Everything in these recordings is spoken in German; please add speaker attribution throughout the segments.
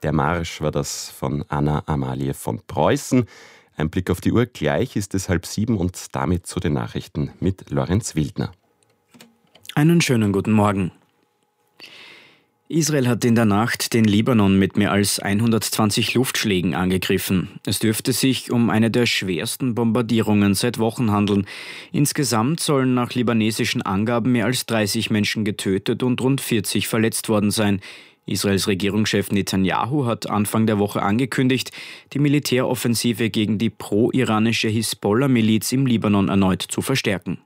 Speaker 1: Der Marsch war das von Anna Amalie von Preußen. Ein Blick auf die Uhr, gleich ist es 6:30 und damit zu den Nachrichten mit Lorenz Wildner.
Speaker 2: Einen schönen guten Morgen. Israel hat in der Nacht den Libanon mit mehr als 120 Luftschlägen angegriffen. Es dürfte sich um eine der schwersten Bombardierungen seit Wochen handeln. Insgesamt sollen nach libanesischen Angaben mehr als 30 Menschen getötet und rund 40 verletzt worden sein. Israels Regierungschef Netanyahu hat Anfang der Woche angekündigt, die Militäroffensive gegen die pro-iranische Hisbollah-Miliz im Libanon erneut zu verstärken.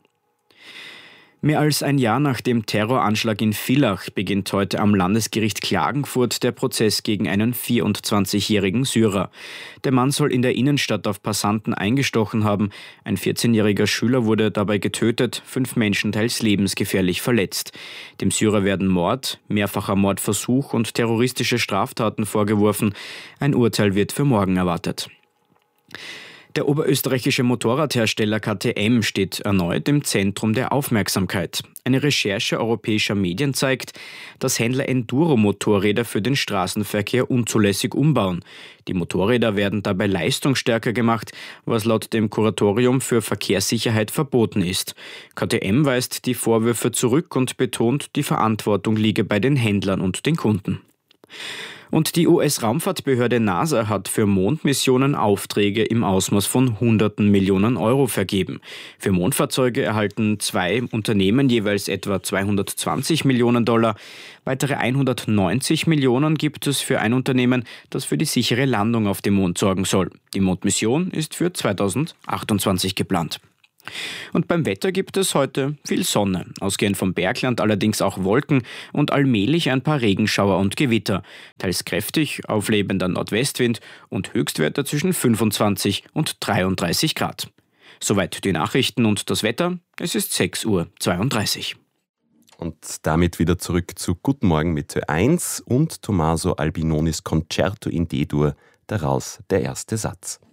Speaker 2: Mehr als ein Jahr nach dem Terroranschlag in Villach beginnt heute am Landesgericht Klagenfurt der Prozess gegen einen 24-jährigen Syrer. Der Mann soll in der Innenstadt auf Passanten eingestochen haben. Ein 14-jähriger Schüler wurde dabei getötet, 5 Menschen teils lebensgefährlich verletzt. Dem Syrer werden Mord, mehrfacher Mordversuch und terroristische Straftaten vorgeworfen. Ein Urteil wird für morgen erwartet. Der oberösterreichische Motorradhersteller KTM steht erneut im Zentrum der Aufmerksamkeit. Eine Recherche europäischer Medien zeigt, dass Händler Enduro-Motorräder für den Straßenverkehr unzulässig umbauen. Die Motorräder werden dabei leistungsstärker gemacht, was laut dem Kuratorium für Verkehrssicherheit verboten ist. KTM weist die Vorwürfe zurück und betont, die Verantwortung liege bei den Händlern und den Kunden. Und die US-Raumfahrtbehörde NASA hat für Mondmissionen Aufträge im Ausmaß von Hunderten Millionen Euro vergeben. Für Mondfahrzeuge erhalten 2 Unternehmen jeweils etwa 220 Millionen $. Weitere 190 Millionen gibt es für ein Unternehmen, das für die sichere Landung auf dem Mond sorgen soll. Die Mondmission ist für 2028 geplant. Und beim Wetter gibt es heute viel Sonne, ausgehend vom Bergland allerdings auch Wolken und allmählich ein paar Regenschauer und Gewitter. Teils kräftig, auflebender Nordwestwind und Höchstwerte zwischen 25 und 33 Grad. Soweit die Nachrichten und das Wetter. Es ist 6:32 Uhr.
Speaker 1: Und damit wieder zurück zu Guten Morgen mit Ö1 und Tommaso Albinonis Concerto in D-Dur, daraus der erste Satz.